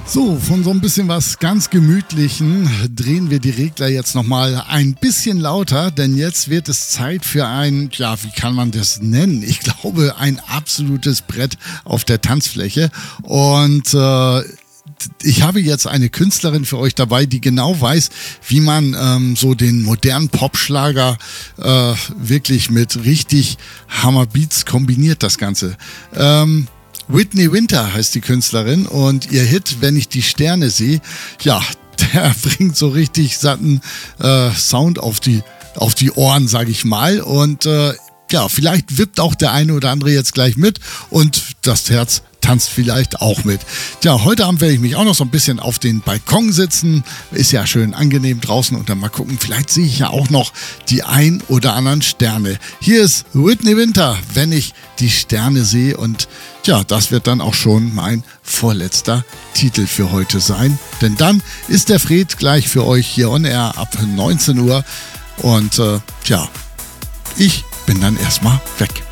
So, von so ein bisschen was ganz Gemütlichen drehen wir die Regler jetzt nochmal ein bisschen lauter, denn jetzt wird es Zeit für ein, ja, wie kann man das nennen? Ich glaube, ein absolutes Brett auf der Tanzfläche. Und ich habe jetzt eine Künstlerin für euch dabei, die genau weiß, wie man so den modernen Popschlager wirklich mit richtig Hammerbeats kombiniert, das Ganze. Whitney Winter heißt die Künstlerin und ihr Hit, Wenn ich die Sterne sehe, ja, der bringt so richtig satten Sound auf die Ohren, sage ich mal. Und ja, vielleicht wippt auch der eine oder andere jetzt gleich mit und das Herz tanzt vielleicht auch mit. Tja, heute Abend werde ich mich auch noch so ein bisschen auf den Balkon sitzen. Ist ja schön angenehm draußen und dann mal gucken, vielleicht sehe ich ja auch noch die ein oder anderen Sterne. Hier ist Whitney Winter, Wenn ich die Sterne sehe, und ja, das wird dann auch schon mein vorletzter Titel für heute sein. Denn dann ist der Fred gleich für euch hier on air ab 19 Uhr und ja, ich bin dann erstmal weg.